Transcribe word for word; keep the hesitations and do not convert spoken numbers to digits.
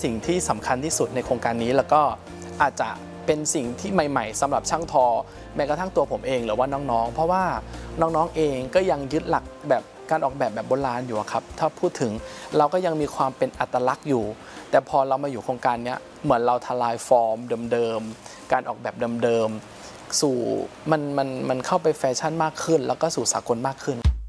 สิ่งที่สำคัญที่สุดในโครงการนี้แล้วก็อาจจะเป็นสิ่งที่ใหม่ๆสำหรับช่างทอแม้กระทั่งตัวผมเองหรือว่าน้องๆเพราะว่าน้องๆเองก็ยังยึดหลักแบบการออกแบบแบบโบราณอยู่ครับถ้าพูดถึงเราก็ยังมีความเป็นอัตลักษณ์อยู่แต่พอเรามาอยู่โครงการนี้เหมือนเราทลายฟอร์มเดิมๆการออกแบบเดิมๆสู่มันมันมันเข้าไปแฟชั่นมากขึ้นแล้วก็สู่สากลมากขึ้น